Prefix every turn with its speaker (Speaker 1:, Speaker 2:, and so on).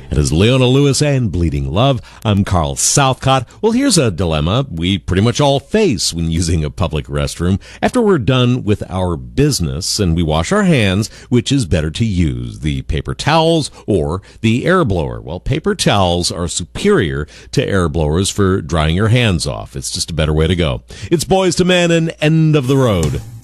Speaker 1: It is Leona Lewis and Bleeding Love. I'm Carl Southcott. Well, here's a dilemma we pretty much all face when using a public restroom. After we're done with our business and we wash our hands, which is better to use, the paper towels or the air blower? Well, paper towels are superior to air blowers for drying your hands off. It's just a better way to go. It's Boys to Men and End of the Road.